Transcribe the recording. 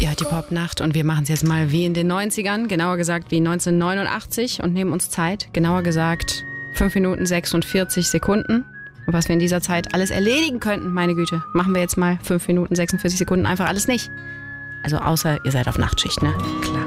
Ja, die Popnacht und wir machen es jetzt mal wie in den 90ern, genauer gesagt wie 1989 und nehmen uns Zeit, genauer gesagt 5 Minuten 46 Sekunden. Und was wir in dieser Zeit alles erledigen könnten, meine Güte, machen wir jetzt mal 5 Minuten 46 Sekunden einfach alles nicht. Also außer ihr seid auf Nachtschicht, ne? Klar.